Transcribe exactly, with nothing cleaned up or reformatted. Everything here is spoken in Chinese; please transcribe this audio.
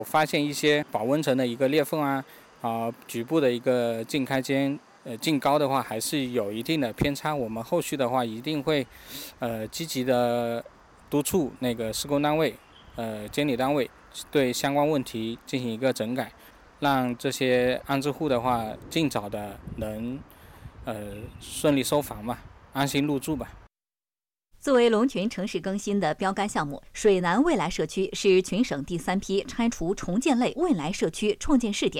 发现一些保温层的一个裂缝啊，啊，局部的一个净开间，呃，净高的话还是有一定的偏差。我们后续的话一定会，呃，积极的督促那个施工单位、呃，监理单位对相关问题进行一个整改，让这些安置户的话尽早的能，呃，顺利收房嘛，安心入住吧。 作为龙群城市更新的标杆项目，水南未来社区是群省第三批拆除重建类未来社区创建试点。